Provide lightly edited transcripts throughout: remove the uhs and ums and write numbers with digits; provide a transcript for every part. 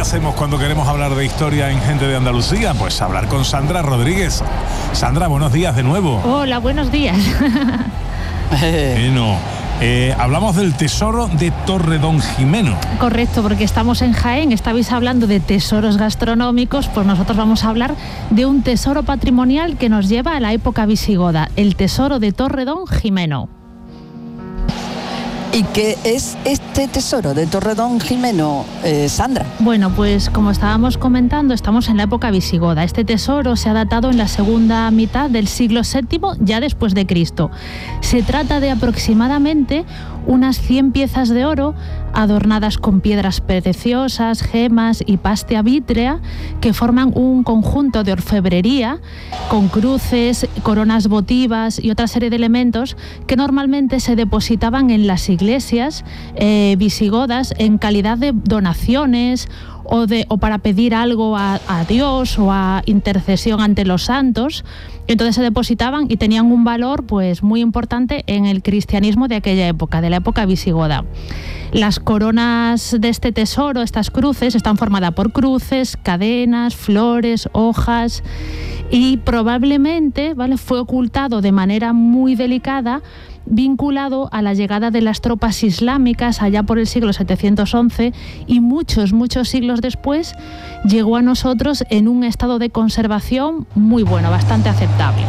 hacemos cuando queremos hablar de historia en Gente de Andalucía? Pues hablar con Sandra Rodríguez. Sandra, buenos días de nuevo. Hola, buenos días. Bueno, hablamos del tesoro de Torredonjimeno. Correcto, porque estamos en Jaén, estabais hablando de tesoros gastronómicos, pues nosotros vamos a hablar de un tesoro patrimonial que nos lleva a la época visigoda, el tesoro de Torredonjimeno. ¿Y qué es este tesoro de Torredonjimeno, Sandra? Bueno, pues como estábamos comentando, estamos en la época visigoda. Este tesoro se ha datado en la segunda mitad del siglo VII, ya después de Cristo. Se trata de aproximadamente unas 100 piezas de oro adornadas con piedras preciosas, gemas y pastea vítrea que forman un conjunto de orfebrería con cruces, coronas votivas y otra serie de elementos que normalmente se depositaban en las iglesias visigodas en calidad de donaciones o para pedir algo a Dios o a intercesión ante los santos. Entonces se depositaban y tenían un valor pues muy importante en el cristianismo de aquella época, de la época visigoda. Las coronas de este tesoro, estas cruces, están formadas por cruces, cadenas, flores, hojas y probablemente, ¿vale?, fue ocultado de manera muy delicada, vinculado a la llegada de las tropas islámicas allá por el siglo 711 y muchos siglos después llegó a nosotros en un estado de conservación muy bueno, bastante aceptable.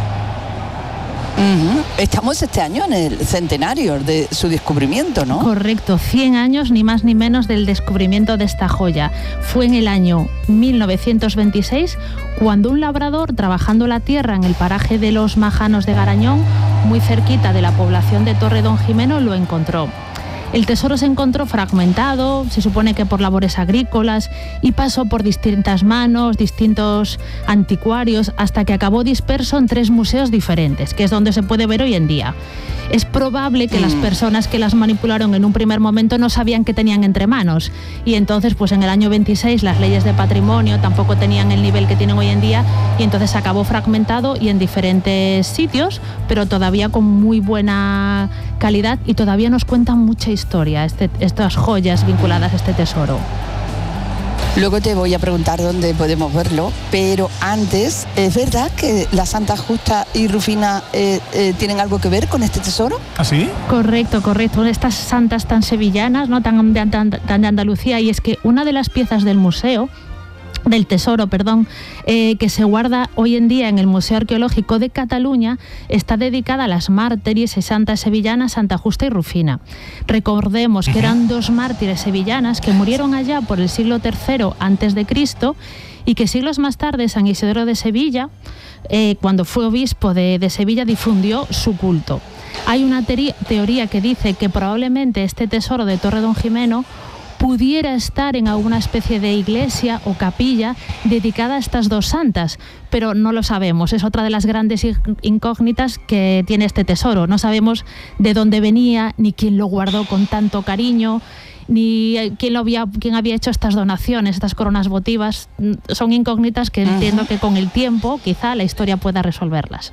Estamos este año en el centenario de su descubrimiento, ¿no? Correcto, 100 años ni más ni menos del descubrimiento de esta joya. Fue en el año 1926 cuando un labrador, trabajando la tierra en el paraje de los Majanos de Garañón, muy cerquita de la población de Torredonjimeno, lo encontró. El tesoro se encontró fragmentado, se supone que por labores agrícolas, y pasó por distintas manos, distintos anticuarios, hasta que acabó disperso en 3 museos diferentes, que es donde se puede ver hoy en día. Es probable que las personas que las manipularon en un primer momento no sabían qué tenían entre manos, y entonces pues en el año 26 las leyes de patrimonio tampoco tenían el nivel que tienen hoy en día, y entonces se acabó fragmentado y en diferentes sitios, pero todavía con muy buena calidad, y todavía nos cuentan mucha historia estas joyas vinculadas a este tesoro. Luego te voy a preguntar dónde podemos verlo, pero antes, ¿es verdad que la Santa Justa y Rufina tienen algo que ver con este tesoro? ¿Ah, sí? Correcto. Estas santas tan sevillanas, ¿no?, tan de Andalucía, y es que una de las piezas del tesoro, que se guarda hoy en día en el Museo Arqueológico de Cataluña, está dedicada a las mártires y santas sevillanas Santa Justa y Rufina. Recordemos que eran 2 mártires sevillanas que murieron allá por el siglo III a.C. y que siglos más tarde San Isidoro de Sevilla, cuando fue obispo de Sevilla, difundió su culto. Hay una teoría que dice que probablemente este tesoro de Torredonjimeno pudiera estar en alguna especie de iglesia o capilla dedicada a estas 2 santas, pero no lo sabemos. Es otra de las grandes incógnitas que tiene este tesoro. No sabemos de dónde venía, ni quién lo guardó con tanto cariño, ni quién había hecho estas donaciones, estas coronas votivas. Son incógnitas que entiendo que con el tiempo quizá la historia pueda resolverlas.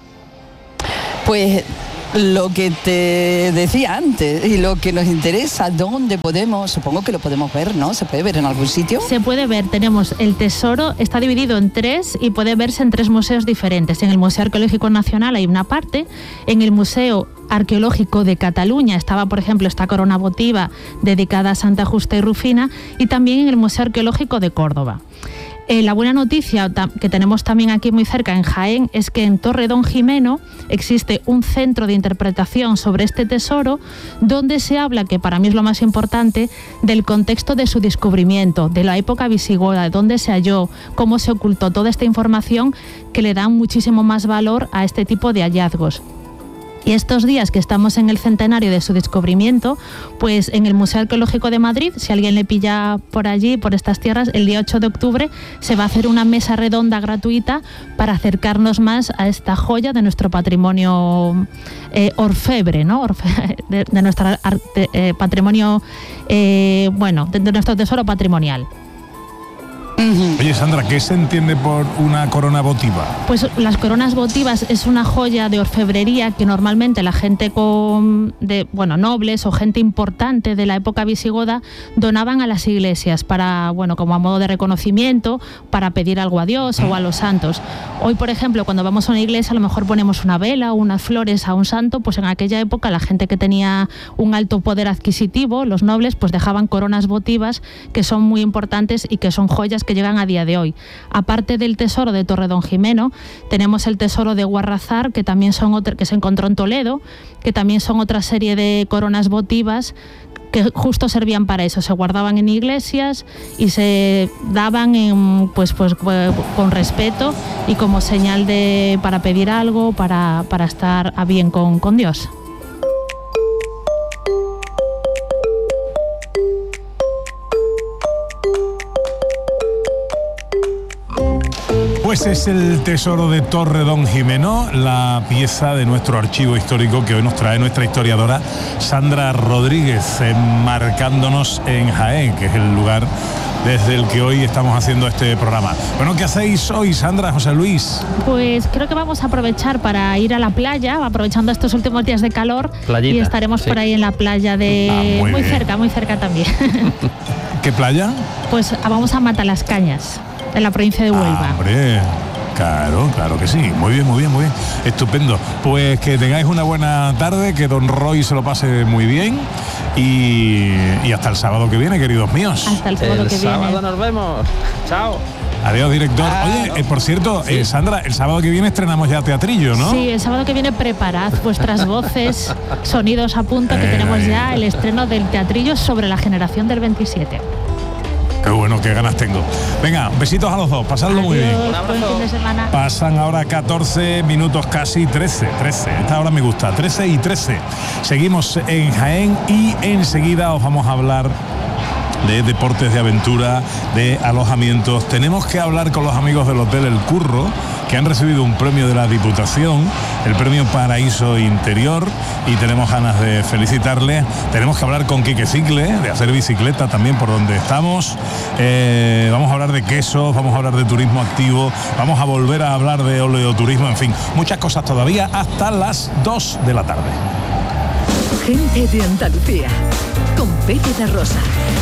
Pues lo que te decía antes y lo que nos interesa, ¿dónde podemos? Supongo que lo podemos ver, ¿no? ¿Se puede ver en algún sitio? Se puede ver, tenemos el tesoro, está dividido en 3 y puede verse en 3 museos diferentes. En el Museo Arqueológico Nacional hay una parte, en el Museo Arqueológico de Cataluña estaba, por ejemplo, esta corona votiva dedicada a Santa Justa y Rufina, y también en el Museo Arqueológico de Córdoba. La buena noticia que tenemos también aquí muy cerca en Jaén es que en Torredonjimeno existe un centro de interpretación sobre este tesoro donde se habla, que para mí es lo más importante, del contexto de su descubrimiento, de la época visigoda, de dónde se halló, cómo se ocultó, toda esta información que le da muchísimo más valor a este tipo de hallazgos. Y estos días que estamos en el centenario de su descubrimiento, pues en el Museo Arqueológico de Madrid, si alguien le pilla por allí, por estas tierras, el día 8 de octubre se va a hacer una mesa redonda gratuita para acercarnos más a esta joya de nuestro patrimonio orfebre, ¿no? De nuestro patrimonio, de nuestro tesoro patrimonial. Oye, Sandra, ¿qué se entiende por una corona votiva? Pues las coronas votivas es una joya de orfebrería que normalmente la gente nobles o gente importante de la época visigoda donaban a las iglesias para, como a modo de reconocimiento, para pedir algo a Dios o a los santos. Hoy, por ejemplo, cuando vamos a una iglesia, a lo mejor ponemos una vela o unas flores a un santo, pues en aquella época la gente que tenía un alto poder adquisitivo, los nobles, pues dejaban coronas votivas que son muy importantes y que son joyas que llegan a día de hoy. Aparte del tesoro de Torredonjimeno, tenemos el tesoro de Guarrazar, que también que se encontró en Toledo, que también son otra serie de coronas votivas que justo servían para eso, se guardaban en iglesias y se daban con respeto y como señal para pedir algo, para estar a bien con Dios. Pues es el tesoro de Torredonjimeno, la pieza de nuestro archivo histórico que hoy nos trae nuestra historiadora Sandra Rodríguez, enmarcándonos en Jaén, que es el lugar desde el que hoy estamos haciendo este programa. Bueno, ¿qué hacéis hoy, Sandra, José Luis? Pues creo que vamos a aprovechar para ir a la playa, aprovechando estos últimos días de calor. Playita, y estaremos por ahí en la playa de... muy cerca también. ¿Qué playa? Pues vamos a Matalascañas, en la provincia de Huelva. Hombre, claro que sí. Muy bien. Estupendo. Pues que tengáis una buena tarde, que don Roy se lo pase muy bien y hasta el sábado que viene, queridos míos. Hasta el sábado que viene. El sábado nos vemos. Chao. Adiós, director. Oye, por cierto, sí. Sandra, el sábado que viene estrenamos ya teatrillo, ¿no? Sí, el sábado que viene preparad vuestras voces, sonidos a punto, que tenemos ya el estreno del teatrillo sobre la generación del 27. Qué bueno, qué ganas tengo. Venga, besitos a los dos, pasadlo muy bien. Buen fin de semana. Pasan ahora 14 minutos, casi 13. Esta hora me gusta, 13:13. Seguimos en Jaén y enseguida os vamos a hablar de deportes de aventura, de alojamientos. Tenemos que hablar con los amigos del Hotel El Curro, que han recibido un premio de la Diputación, el premio Paraíso Interior, y tenemos ganas de felicitarles. Tenemos que hablar con Quique Cicle, de hacer bicicleta también por donde estamos. Vamos a hablar de quesos, vamos a hablar de turismo activo, vamos a volver a hablar de oleoturismo, en fin, muchas cosas todavía hasta las 2 de la tarde. Gente de Andalucía, con Pepe da Rosa.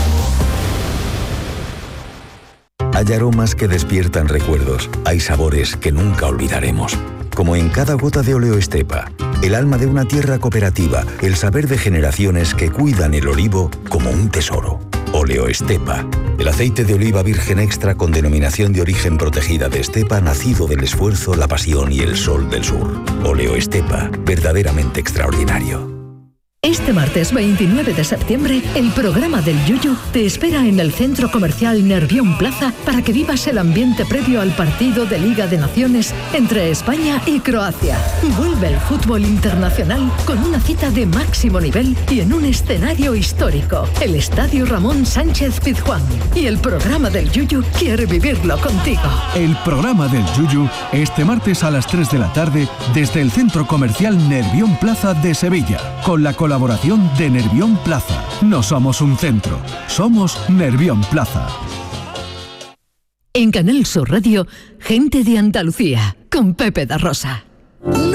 Hay aromas que despiertan recuerdos, hay sabores que nunca olvidaremos. Como en cada gota de Oleo Estepa, el alma de una tierra cooperativa, el saber de generaciones que cuidan el olivo como un tesoro. Oleo Estepa, el aceite de oliva virgen extra con denominación de origen protegida de Estepa, nacido del esfuerzo, la pasión y el sol del sur. Oleo Estepa, verdaderamente extraordinario. Este martes 29 de septiembre, el programa del Yuyu te espera en el Centro Comercial Nervión Plaza para que vivas el ambiente previo al partido de Liga de Naciones entre España y Croacia. Vuelve el fútbol internacional con una cita de máximo nivel y en un escenario histórico, el Estadio Ramón Sánchez Pizjuán. Y el programa del Yuyu quiere vivirlo contigo. El programa del Yuyu este martes a las 3 de la tarde desde el Centro Comercial Nervión Plaza de Sevilla, con la colaboración de Nervión Plaza. No somos un centro, somos Nervión Plaza. En Canal Sur Radio, Gente de Andalucía, con Pepe da Rosa.